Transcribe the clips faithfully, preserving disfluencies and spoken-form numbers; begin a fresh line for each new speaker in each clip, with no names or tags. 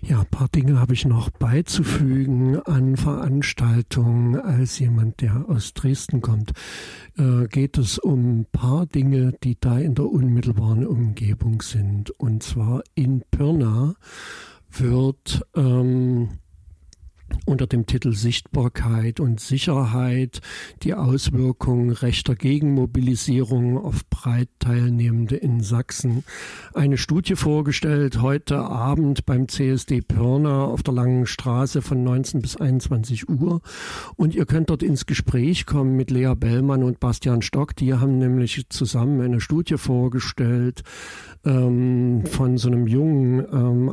Ja, ein paar Dinge habe ich noch beizufügen an Veranstaltungen. Als jemand, der aus Dresden kommt, äh, geht es um ein paar Dinge, die da in der unmittelbaren Umgebung sind. Und zwar in Pirna wird ähm, unter dem Titel Sichtbarkeit und Sicherheit die Auswirkungen rechter Gegenmobilisierung auf Breitteilnehmende in Sachsen eine Studie vorgestellt, heute Abend beim C S D Pirna auf der Langen Straße von neunzehn bis einundzwanzig Uhr. Und ihr könnt dort ins Gespräch kommen mit Lea Bellmann und Bastian Stock. Die haben nämlich zusammen eine Studie vorgestellt ähm, von so einem jungen ähm,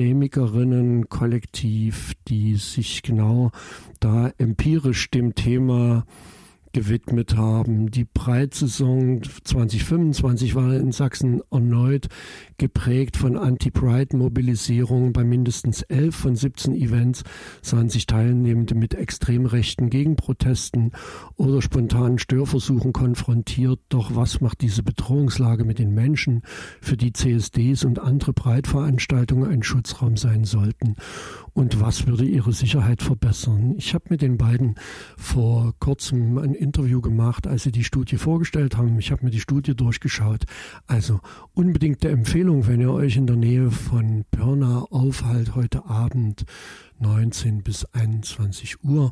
Akademikerinnen-Kollektiv, die sich genau da empirisch dem Thema gewidmet haben. Die Pride-Saison zwanzig fünfundzwanzig war in Sachsen erneut geprägt von Anti-Pride-Mobilisierung. Bei mindestens elf von siebzehn Events sahen sich Teilnehmende mit extrem rechten Gegenprotesten oder spontanen Störversuchen konfrontiert. Doch was macht diese Bedrohungslage mit den Menschen, für die C S Ds und andere Pride-Veranstaltungen ein Schutzraum sein sollten? Und was würde ihre Sicherheit verbessern? Ich habe mit den beiden vor kurzem ein Interview gemacht, als sie die Studie vorgestellt haben. Ich habe mir die Studie durchgeschaut. Also unbedingte Empfehlung, wenn ihr euch in der Nähe von Pirna aufhaltet, heute Abend neunzehn bis einundzwanzig Uhr.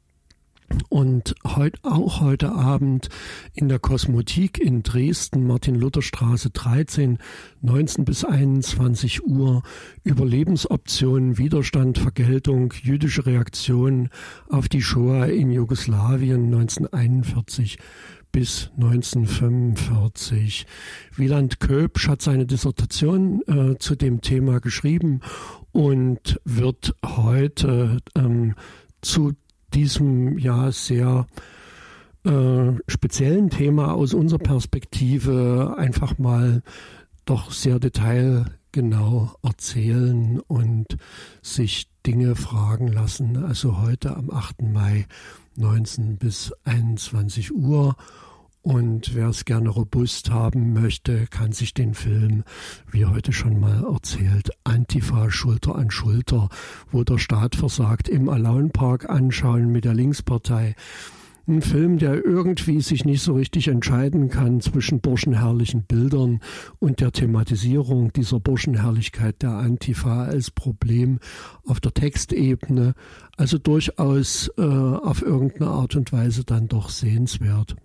Und heut, auch heute Abend in der Kosmotik in Dresden, Martin-Luther-Straße dreizehn, neunzehn bis einundzwanzig Uhr, Überlebensoptionen, Widerstand, Vergeltung, jüdische Reaktionen auf die Shoah in Jugoslawien neunzehnhunderteinundvierzig bis neunzehnhundertfünfundvierzig. Wieland Köpsch hat seine Dissertation äh, zu dem Thema geschrieben und wird heute ähm, zu diesem ja sehr äh, speziellen Thema aus unserer Perspektive einfach mal doch sehr detailgenau erzählen und sich Dinge fragen lassen. Also heute am achten Mai neunzehn bis einundzwanzig Uhr. Und wer es gerne robust haben möchte, kann sich den Film, wie heute schon mal erzählt, Antifa Schulter an Schulter, wo der Staat versagt, im Alaun-Park anschauen mit der Linkspartei. Ein Film, der irgendwie sich nicht so richtig entscheiden kann zwischen burschenherrlichen Bildern und der Thematisierung dieser Burschenherrlichkeit der Antifa als Problem auf der Textebene. Also durchaus äh, auf irgendeine Art und Weise dann doch sehenswert.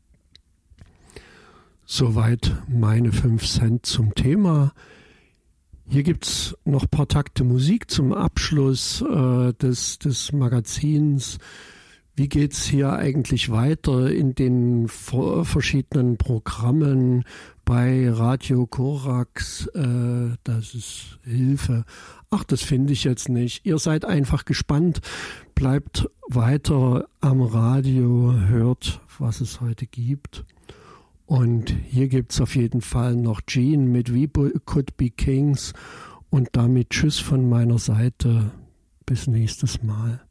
Soweit meine fünf Cent zum Thema. Hier gibt's noch ein paar Takte Musik zum Abschluss äh, des, des Magazins. Wie geht's hier eigentlich weiter in den verschiedenen Programmen bei Radio Korax? Äh, das ist Hilfe. Ach, das finde ich jetzt nicht. Ihr seid einfach gespannt. Bleibt weiter am Radio, hört, was es heute gibt. Und hier gibt es auf jeden Fall noch Gene mit We Could Be Kings. Und damit Tschüss von meiner Seite. Bis nächstes Mal.